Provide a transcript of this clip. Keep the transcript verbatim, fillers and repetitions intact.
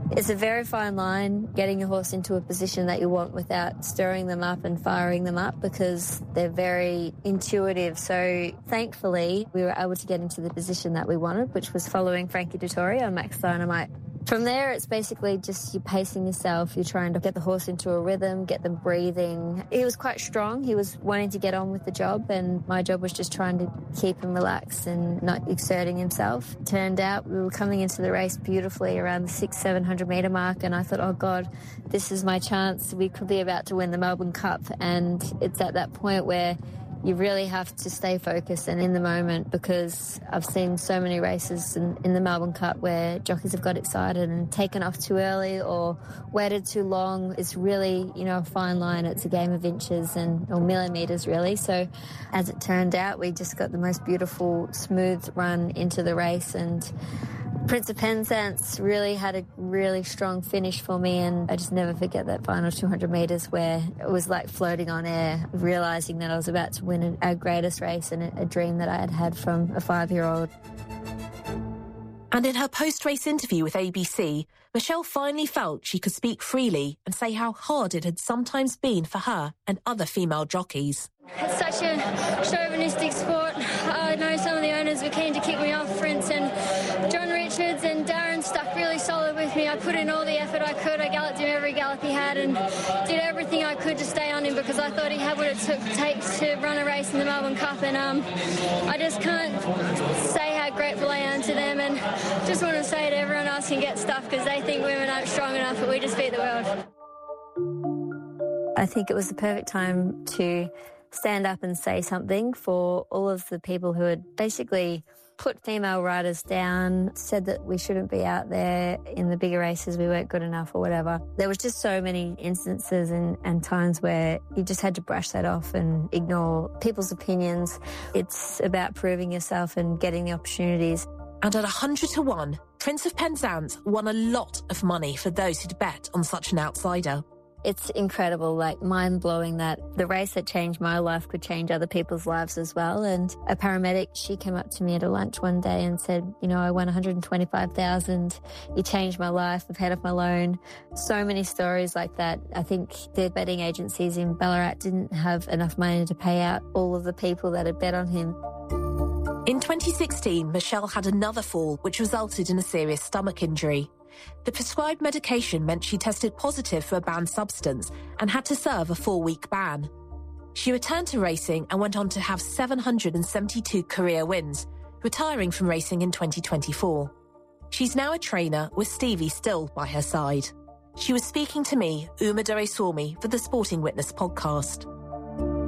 It's a very fine line, getting your horse into a position that you want without stirring them up and firing them up, because they're very intuitive. So thankfully, we were able to get into the position that we wanted, which was following Frankie Dettori on Max Dynamite. From there, it's basically just you pacing yourself. You're trying to get the horse into a rhythm, get them breathing. He was quite strong. He was wanting to get on with the job, and my job was just trying to keep him relaxed and not exerting himself. Turned out we were coming into the race beautifully around the six, seven hundred metre mark, and I thought, oh God, this is my chance. We could be about to win the Melbourne Cup, and it's at that point where you really have to stay focused and in the moment, because I've seen so many races in, in the Melbourne Cup where jockeys have got excited and taken off too early or waited too long. It's really, you know, a fine line. It's a game of inches and or millimetres, really. So as it turned out, we just got the most beautiful, smooth run into the race, and Prince of Penzance really had a really strong finish for me, and I just never forget that final two hundred metres where it was like floating on air, realising that I was about to win our greatest race and a dream that I had had from a five-year-old. And in her post-race interview with A B C, Michelle finally felt she could speak freely and say how hard it had sometimes been for her and other female jockeys. It's such a chauvinistic sport. I know some of the owners were keen to kick me off, Prince and John Richards and Darren stuck really solid with me. I put in all the effort I could. I galloped him every gallop he had and did everything I could to stay on him, because I thought he had what it took, takes to run a race in the Melbourne Cup, and um, I just can't say how grateful I am to them, and just want to say to everyone else can get stuff because they think women aren't strong enough, but we just beat the world. I think it was the perfect time to stand up and say something for all of the people who had basically put female riders down, said that we shouldn't be out there in the bigger races, we weren't good enough or whatever. There was just so many instances and, and times where you just had to brush that off and ignore people's opinions. It's about proving yourself and getting the opportunities. And at one hundred to one, Prince of Penzance won a lot of money for those who'd bet on such an outsider. It's incredible, like mind-blowing that the race that changed my life could change other people's lives as well. And a paramedic, she came up to me at a lunch one day and said, you know, I won one hundred twenty-five thousand dollars. You changed my life. I've paid off my loan. So many stories like that. I think the betting agencies in Ballarat didn't have enough money to pay out all of the people that had bet on him. In twenty sixteen, Michelle had another fall, which resulted in a serious stomach injury. The prescribed medication meant she tested positive for a banned substance and had to serve a four-week ban. She returned to racing and went on to have seven hundred seventy-two career wins, retiring from racing in twenty twenty-four. She's now a trainer with Stevie still by her side. She was speaking to me, Uma Doraiswamy, for the Sporting Witness podcast.